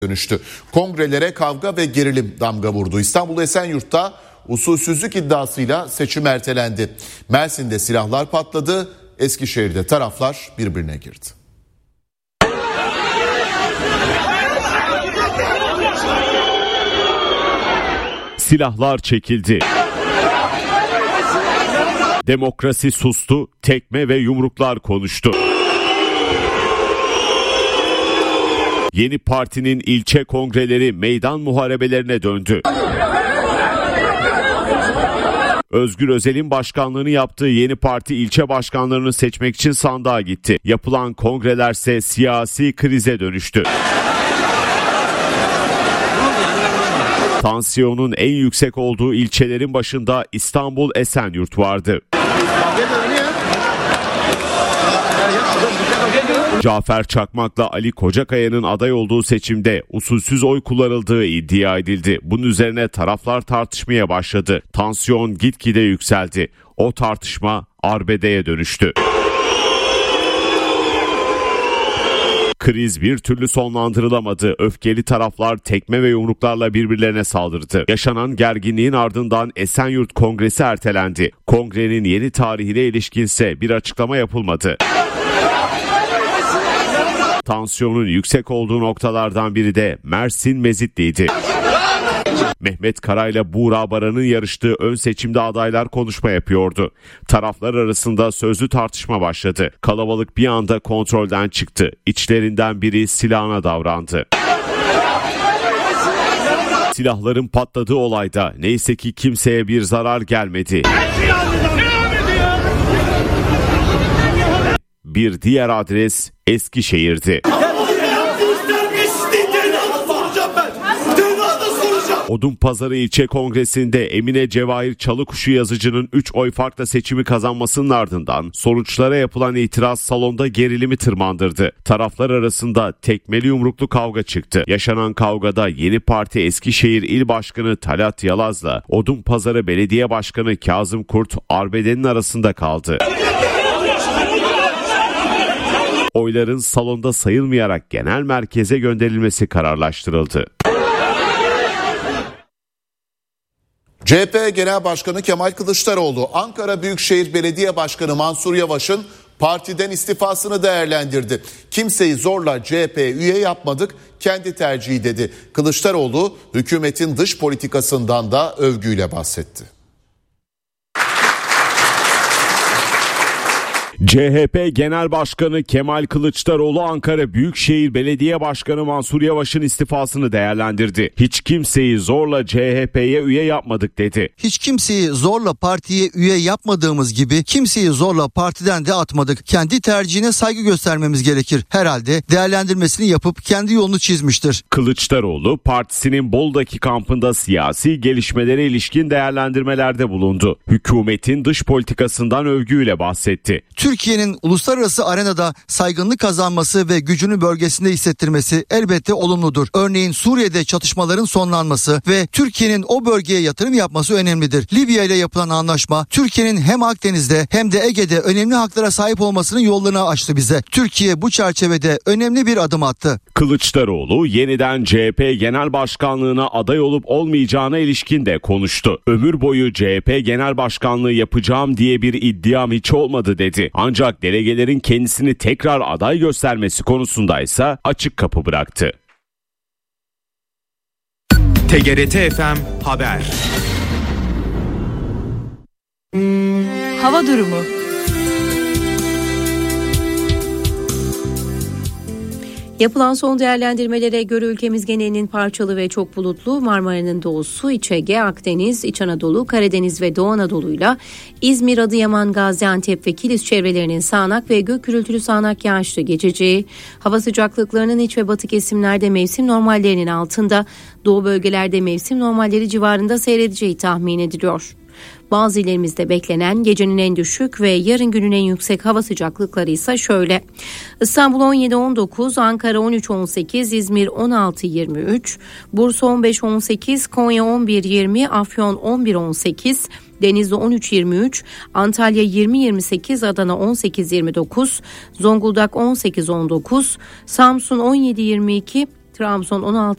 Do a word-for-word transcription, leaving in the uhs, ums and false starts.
dönüştü. Kongrelere kavga ve gerilim damga vurdu. İstanbul Esenyurt'ta usulsüzlük iddiasıyla seçim ertelendi. Mersin'de silahlar patladı. Eskişehir'de taraflar birbirine girdi. Silahlar çekildi. Demokrasi sustu, tekme ve yumruklar konuştu. Yeni Parti'nin ilçe kongreleri meydan muharebelerine döndü. Özgür Özel'in başkanlığını yaptığı Yeni Parti ilçe başkanlarını seçmek için sandığa gitti. Yapılan kongrelerse siyasi krize dönüştü. Tansiyonun en yüksek olduğu ilçelerin başında İstanbul Esenyurt vardı. Cafer Çakmak'la Ali Kocakaya'nın aday olduğu seçimde usulsüz oy kullanıldığı iddia edildi. Bunun üzerine taraflar tartışmaya başladı. Tansiyon gitgide yükseldi. O tartışma arbedeye dönüştü. Kriz bir türlü sonlandırılamadı. Öfkeli taraflar tekme ve yumruklarla birbirlerine saldırdı. Yaşanan gerginliğin ardından Esenyurt Kongresi ertelendi. Kongrenin yeni tarihine ilişkinse bir açıklama yapılmadı. Tansiyonun yüksek olduğu noktalardan biri de Mersin Mezitli'ydi. Mehmet Karay'la Buğra Baran'ın yarıştığı ön seçimde adaylar konuşma yapıyordu. Taraflar arasında sözlü tartışma başladı. Kalabalık bir anda kontrolden çıktı. İçlerinden biri silahına davrandı. Silahların patladığı olayda neyse ki kimseye bir zarar gelmedi. Bir diğer adres Eskişehir'di. Odunpazarı İlçe Kongresi'nde Emine Cevahir Çalıkuşu yazıcının üç oy farkla seçimi kazanmasının ardından sonuçlara yapılan itiraz salonda gerilimi tırmandırdı. Taraflar arasında tekmeli yumruklu kavga çıktı. Yaşanan kavgada Yeni Parti Eskişehir İl Başkanı Talat Yalaz'la Odunpazarı Belediye Başkanı Kazım Kurt arbedenin arasında kaldı. Oyların salonda sayılmayarak genel merkeze gönderilmesi kararlaştırıldı. C H P Genel Başkanı Kemal Kılıçdaroğlu, Ankara Büyükşehir Belediye Başkanı Mansur Yavaş'ın partiden istifasını değerlendirdi. Kimseyi zorla C H P'ye üye yapmadık, kendi tercihi dedi. Kılıçdaroğlu, hükümetin dış politikasından da övgüyle bahsetti. C H P Genel Başkanı Kemal Kılıçdaroğlu Ankara Büyükşehir Belediye Başkanı Mansur Yavaş'ın istifasını değerlendirdi. Hiç kimseyi zorla C H P'ye üye yapmadık dedi. Hiç kimseyi zorla partiye üye yapmadığımız gibi kimseyi zorla partiden de atmadık. Kendi tercihine saygı göstermemiz gerekir. Herhalde değerlendirmesini yapıp kendi yolunu çizmiştir. Kılıçdaroğlu partisinin Bolu'daki kampında siyasi gelişmelere ilişkin değerlendirmelerde bulundu. Hükümetin dış politikasından övgüyle bahsetti. Türkiye'nin uluslararası arenada saygınlık kazanması ve gücünü bölgesinde hissettirmesi elbette olumludur. Örneğin Suriye'de çatışmaların sonlanması ve Türkiye'nin o bölgeye yatırım yapması önemlidir. Libya ile yapılan anlaşma Türkiye'nin hem Akdeniz'de hem de Ege'de önemli haklara sahip olmasının yollarını açtı bize. Türkiye bu çerçevede önemli bir adım attı. Kılıçdaroğlu yeniden C H P Genel Başkanlığına aday olup olmayacağına ilişkin de konuştu. Ömür boyu C H P Genel Başkanlığı yapacağım diye bir iddiam hiç olmadı dedi. Ancak delegelerin kendisini tekrar aday göstermesi konusundaysa açık kapı bıraktı. T G R T F M Haber. Hava durumu. Yapılan son değerlendirmelere göre ülkemiz genelinin parçalı ve çok bulutlu, Marmara'nın doğusu, İç Ege, Akdeniz, İç Anadolu, Karadeniz ve Doğu Anadolu'yla İzmir, Adıyaman, Gaziantep ve Kilis çevrelerinin sağanak ve gök gürültülü sağanak yağışlı geçeceği, hava sıcaklıklarının iç ve batı kesimlerde mevsim normallerinin altında, doğu bölgelerde mevsim normalleri civarında seyredeceği tahmin ediliyor. Bazı illerimizde beklenen gecenin en düşük ve yarın günün en yüksek hava sıcaklıkları ise şöyle: İstanbul on yedi on dokuz, Ankara on üç on sekiz, İzmir on altı yirmi üç, Bursa on beş on sekiz, Konya on bir yirmi, Afyon on bir on sekiz, Denizli on üç yirmi üç, Antalya yirmi yirmi sekiz, Adana on sekiz yirmi dokuz, Zonguldak on sekiz on dokuz, Samsun on yedi yirmi iki, Trabzon on altı